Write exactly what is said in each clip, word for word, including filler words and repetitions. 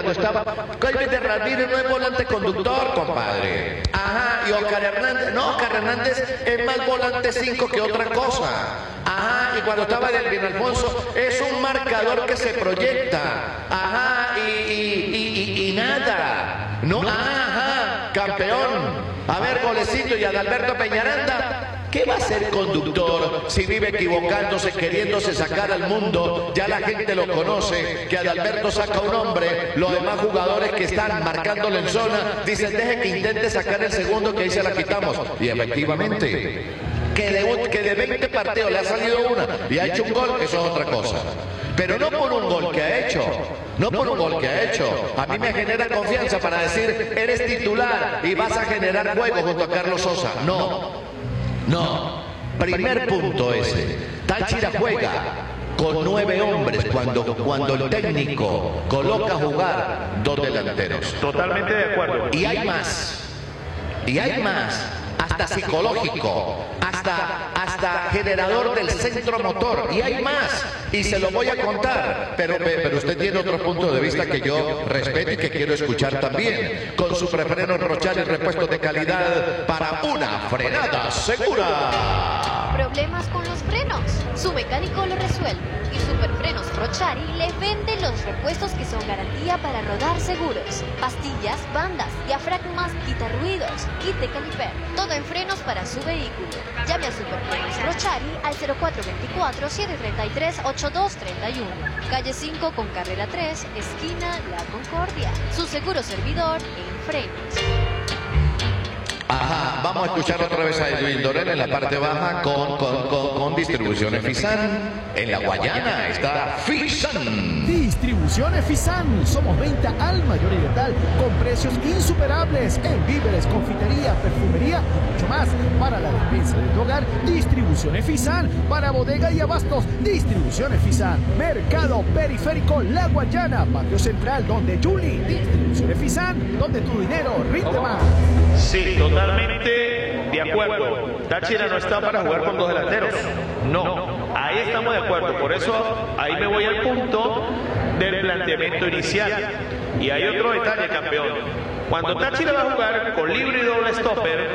cuando estaba... Kevin Ramírez no es volante conductor, compadre. Ajá, y Oscar Hernández... No, Oscar Hernández es más volante cinco que otra cosa. Ajá, y cuando estaba Delvin Alfonso es un marcador que se proyecta. Ajá, y, y, y, y, y nada. No, ajá, campeón. A ver, golecillo, y Adalberto Peñaranda. ¿Qué va a ser conductor si vive equivocándose, queriéndose sacar al mundo? Ya la gente lo conoce, que Adalberto saca un hombre, los demás jugadores que están marcándole en zona dicen, deje que intente sacar el segundo, que ahí se la quitamos. Y efectivamente, que de, que de veinte partidos le ha salido una y ha hecho un gol, eso es otra cosa. Pero no por un gol que ha hecho, no por un gol que ha hecho. A mí me genera confianza para decir, eres titular y vas a generar juego junto a Carlos Sosa. No. No, primer punto ese. Táchira juega con nueve hombres cuando, cuando el técnico coloca a jugar dos delanteros. Totalmente de acuerdo. Y hay más, y hay más, hasta psicológico, hasta, hasta generador del centro motor, y hay más, y se lo voy a contar, pero, pero usted tiene otro punto de vista que yo respeto y que quiero escuchar también. Con su prefreno Rochal y repuesto de calidad para una frenada segura. ¿Problemas con los frenos? Su mecánico lo resuelve. Y Superfrenos Rochari le vende los repuestos que son garantía para rodar seguros. Pastillas, bandas, diafragmas, quitarruidos, kit de caliper. Todo en frenos para su vehículo. Llame a Superfrenos Rochari al cero cuatro veinticuatro, siete treinta y tres, ochenta y dos treinta y uno. Calle cinco con carrera tres, esquina La Concordia. Su seguro servidor en frenos. Ajá, vamos a escuchar otra vez a Edwin Dorel en la parte baja con, con, con, con Distribuciones Fisan. En la Guayana está Fisan. Distribuciones Fisan. Somos venta al mayor y letal con precios insuperables en víveres, confitería, perfumería y mucho más. Para la despensa de tu hogar, Distribuciones Fisan. Para bodega y abastos, Distribuciones Fisan. Mercado Periférico La Guayana, Patio Central donde Juli. Distribuciones Fisan, donde tu dinero rinde más. Sí, totalmente de acuerdo. Táchira no está para jugar con dos delanteros. No, ahí estamos de acuerdo. Por eso ahí me voy al punto del planteamiento inicial. Y hay otro detalle, campeón. Cuando Táchira va a jugar con libre y doble stopper,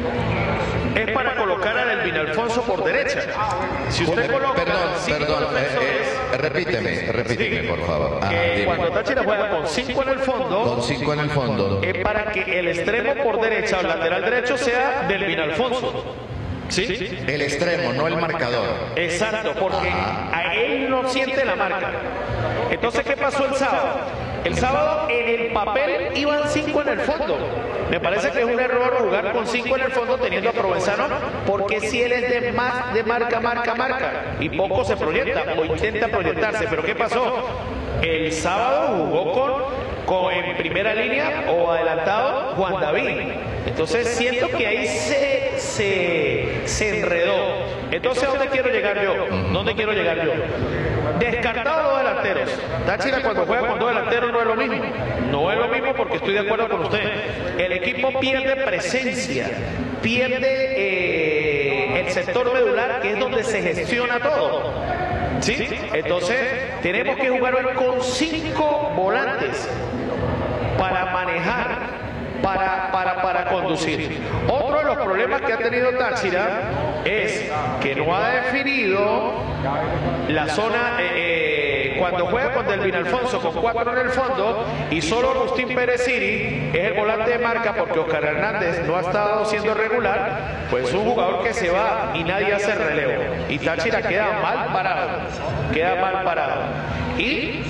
es para colocar a Delvin Alfonso por derecha. Si usted coloca... Perdón, cinco perdón, defensores, eh, repíteme, repíteme, sí, por favor. Ah, que dime. cuando Táchira juega con cinco en el fondo, Con cinco en el fondo. es para que el extremo por derecha o lateral derecho sea Delvin Alfonso. ¿Sí? El extremo, no el marcador. Exacto, porque Ajá. a él no siente la marca. Entonces, ¿qué pasó el sábado? El sábado en el papel iban cinco en el fondo. Me parece que es un error jugar con cinco en el fondo teniendo a Provenzano, porque si él es de más de marca, marca, marca, y poco se proyecta o intenta proyectarse. Pero ¿qué pasó? El sábado jugó con, con en primera línea o adelantado Juan David. Entonces siento que ahí se, se, se enredó. Entonces, ¿a dónde quiero llegar yo? ¿Dónde quiero llegar yo? Descartado dos delanteros. Táchira cuando juega con dos delanteros no es lo mismo. No es lo mismo porque estoy de acuerdo con usted. El equipo pierde presencia, pierde eh, el sector medular, que es donde se gestiona todo. ¿Sí? Entonces, tenemos que jugar hoy con cinco volantes para manejar. Para, para, para conducir. Otro de los problemas que ha tenido Táchira es que no ha definido la zona eh, eh, cuando juega con Delvin Alfonso con cuatro en el fondo y solo Agustín Pérez Siri es el volante de marca porque Oscar Hernández no ha estado siendo regular, pues es un jugador que se va y nadie hace relevo y Táchira queda mal parado, queda mal parado y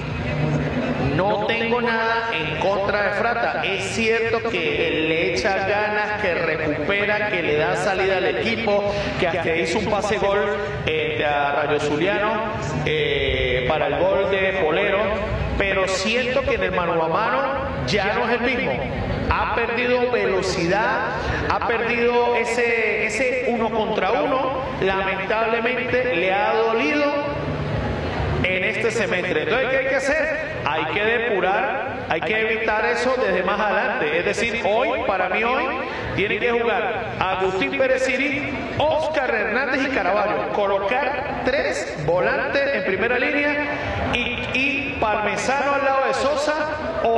no tengo nada en contra de Frata. Es cierto que le echa ganas, que recupera, que le da salida al equipo, que hasta hizo un pase gol eh, a Rayo Zuliano eh, para el gol de Polero, pero siento que en el mano a mano ya no es el mismo. Ha perdido velocidad, ha perdido ese, ese uno contra uno, lamentablemente le ha dolido en este semestre. Entonces, ¿qué hay que hacer? Hay que depurar, hay que evitar eso desde más adelante. Es decir, hoy, para mí hoy, tiene que jugar Agustín Pérez Siri, Oscar Hernández y Caraballo. Colocar tres volantes en primera línea y, y Parmesano al lado de Sosa o